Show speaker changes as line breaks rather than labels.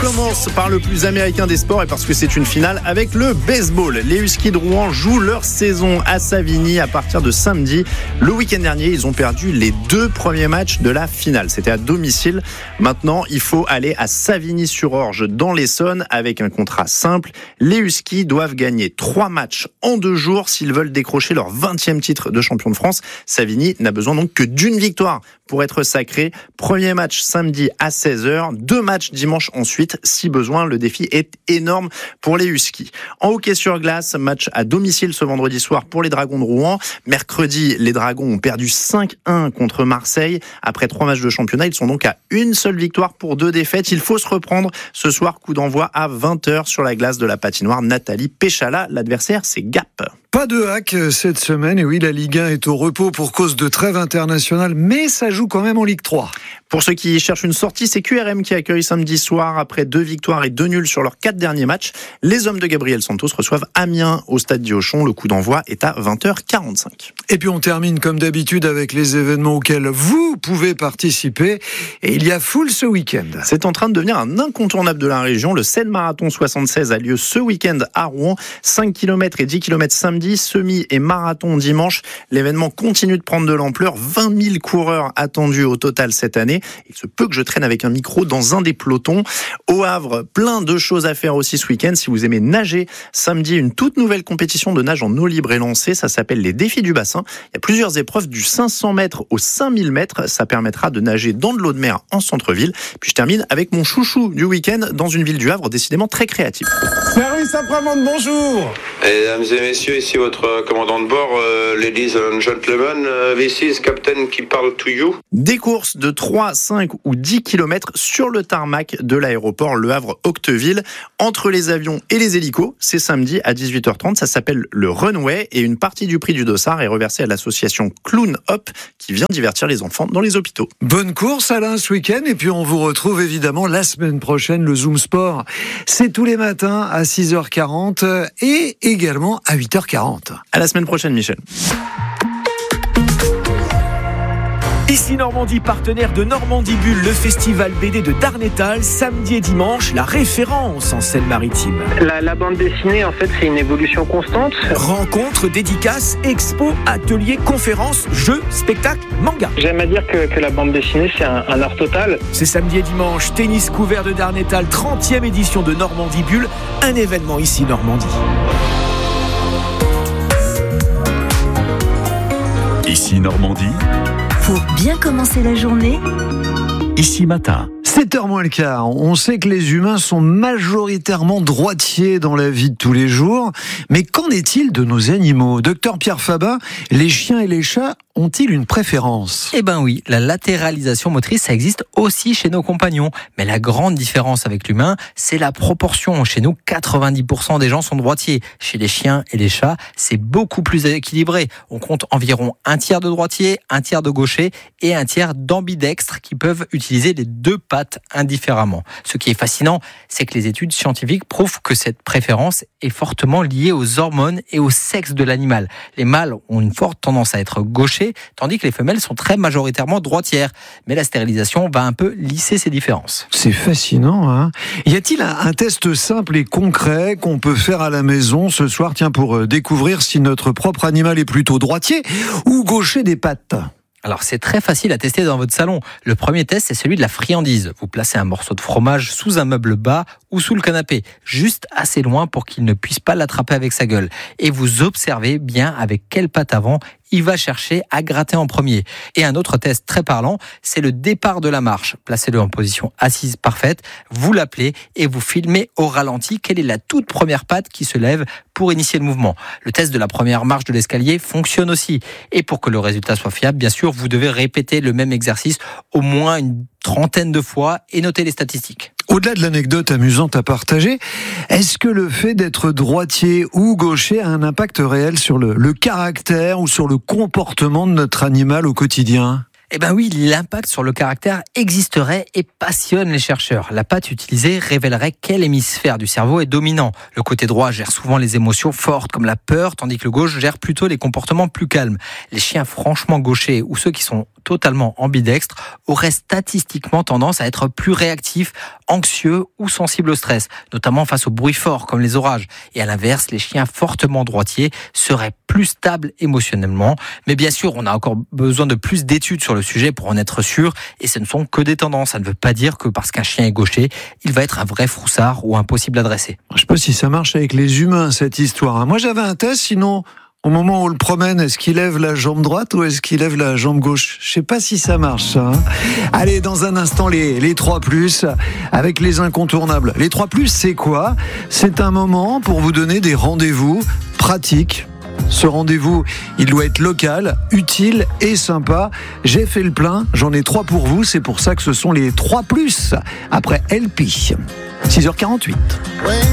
commence par le plus américain des sports et parce que c'est une finale avec le baseball. Les Huskies de Rouen jouent leur saison à Savigny à partir de samedi. Le week-end dernier, ils ont perdu les 2 premiers matchs de la finale. C'était à domicile. Maintenant, il faut aller à Savigny-sur-Orge dans l'Essonne avec un contrat simple. Les Huskies doivent gagner 3 matchs en 2 jours s'ils veulent décrocher leur 20e titre de champion de France. Savigny n'a besoin donc que d'une victoire pour être sacré. Premier match samedi à 16h, 2 matchs dimanche ensuite. Si besoin, le défi est énorme pour les Huskies. En hockey sur glace, match à domicile ce vendredi soir pour les Dragons de Rouen. Mercredi, les Dragons ont perdu 5-1 contre Marseille. Après 3 matchs de championnat, ils sont donc à une seule victoire pour 2 défaites. Il faut se reprendre ce soir, coup d'envoi à 20h sur la glace de la patinoire Nathalie Péchala. L'adversaire, c'est Gap.
Pas de hack cette semaine, et oui, la Ligue 1 est au repos pour cause de trêve internationale, mais ça joue quand même en Ligue 3.
Pour ceux qui cherchent une sortie, c'est QRM qui accueille samedi soir, après 2 victoires et 2 nuls sur leurs 4 derniers matchs. Les hommes de Gabriel Santos reçoivent Amiens au stade Diochon. Le coup d'envoi est à 20h45.
Et puis on termine comme d'habitude avec les événements auxquels vous pouvez participer. Et il y a foule ce week-end.
C'est en train de devenir un incontournable de la région. Le Seine Marathon 76 a lieu ce week-end à Rouen. 5 km et 10 km samedi, semi et marathon dimanche. L'événement continue de prendre de l'ampleur. 20 000 coureurs attendus au total cette année. Il se peut que je traîne avec un micro dans un des pelotons. Au Havre, plein de choses à faire aussi ce week-end. Si vous aimez nager, samedi, une toute nouvelle compétition de nage en eau libre est lancée. Ça s'appelle les défis du bassin. Il y a plusieurs épreuves du 500 mètres au 5000 mètres. Ça permettra de nager dans de l'eau de mer en centre-ville. Puis je termine avec mon chouchou du week-end dans une ville du Havre décidément très créative.
Service après-vente, bonjour.
Mesdames et messieurs, ici votre commandant de bord, ladies and gentlemen, this is Captain qui parle to you.
Des courses de 3, 5 ou 10 km sur le tarmac de l'aéroport Le Havre-Octeville, entre les avions et les hélicos. C'est samedi à 18h30, ça s'appelle le Runway et une partie du prix du dossard est reversée à l'association Clown Hop qui vient divertir les enfants dans les hôpitaux.
Bonne course Alain ce week-end et puis on vous retrouve évidemment la semaine prochaine. Le Zoom Sport, c'est tous les matins à 6h40 et également à 8h40.
À la semaine prochaine Michel.
Ici Normandie, partenaire de Normandie Bulle, le festival BD de Darnétal, samedi et dimanche, la référence en Seine-Maritime.
La bande dessinée, en fait, c'est une évolution constante.
Rencontres, dédicaces, expos, ateliers, conférences, jeux, spectacles, mangas.
J'aime à dire que la bande dessinée, c'est un art total.
C'est samedi et dimanche, tennis couvert de Darnétal, 30e édition de Normandie Bulle, un événement ici Normandie.
Ici Normandie.
Pour bien commencer la journée,
Ici Matin.
7h moins le quart. On sait que les humains sont majoritairement droitiers dans la vie de tous les jours. Mais qu'en est-il de nos animaux ? Docteur Pierre Fabin, les chiens et les chats ont-ils une préférence ?
Eh ben oui, la latéralisation motrice, ça existe aussi chez nos compagnons. Mais la grande différence avec l'humain, c'est la proportion. Chez nous, 90% des gens sont droitiers. Chez les chiens et les chats, c'est beaucoup plus équilibré. On compte environ un tiers de droitiers, un tiers de gauchers et un tiers d'ambidextres qui peuvent utiliser les 2 pattes indifféremment. Ce qui est fascinant, c'est que les études scientifiques prouvent que cette préférence est fortement liée aux hormones et au sexe de l'animal. Les mâles ont une forte tendance à être gauchers, tandis que les femelles sont très majoritairement droitières. Mais la stérilisation va un peu lisser ces différences.
C'est fascinant, hein ? Y a-t-il un test simple et concret qu'on peut faire à la maison ce soir, pour découvrir si notre propre animal est plutôt droitier ou gaucher des pattes ?
Alors c'est très facile à tester dans votre salon. Le premier test, c'est celui de la friandise. Vous placez un morceau de fromage sous un meuble bas ou sous le canapé, juste assez loin pour qu'il ne puisse pas l'attraper avec sa gueule. Et vous observez bien avec quelle patte avant il va chercher à gratter en premier. Et un autre test très parlant, c'est le départ de la marche. Placez-le en position assise parfaite, vous l'appelez et vous filmez au ralenti quelle est la toute première patte qui se lève pour initier le mouvement. Le test de la première marche de l'escalier fonctionne aussi. Et pour que le résultat soit fiable, bien sûr, vous devez répéter le même exercice au moins une 30aine de fois et noter les statistiques.
Au-delà de l'anecdote amusante à partager, est-ce que le fait d'être droitier ou gaucher a un impact réel sur le caractère ou sur le comportement de notre animal au quotidien ?
Eh ben oui, l'impact sur le caractère existerait et passionne les chercheurs. La patte utilisée révélerait quel hémisphère du cerveau est dominant. Le côté droit gère souvent les émotions fortes comme la peur, tandis que le gauche gère plutôt les comportements plus calmes. Les chiens franchement gauchers ou ceux qui sont totalement ambidextres auraient statistiquement tendance à être plus réactifs, anxieux ou sensibles au stress, notamment face aux bruits forts comme les orages. Et à l'inverse, les chiens fortement droitiers seraient plus stables émotionnellement. Mais bien sûr, on a encore besoin de plus d'études sur le sujet pour en être sûr. Et ce ne sont que des tendances. Ça ne veut pas dire que parce qu'un chien est gaucher, il va être un vrai froussard ou impossible à dresser.
Je ne sais pas si ça marche avec les humains, cette histoire. Moi, j'avais un test, sinon... Au moment où on le promène, est-ce qu'il lève la jambe droite ou est-ce qu'il lève la jambe gauche? Je sais pas si ça marche, ça. Allez, dans un instant, les 3+, avec les incontournables. Les 3+, c'est quoi? C'est un moment pour vous donner des rendez-vous pratiques. Ce rendez-vous, il doit être local, utile et sympa. J'ai fait le plein, j'en ai 3 pour vous. C'est pour ça que ce sont les 3+, après LP. 6h48.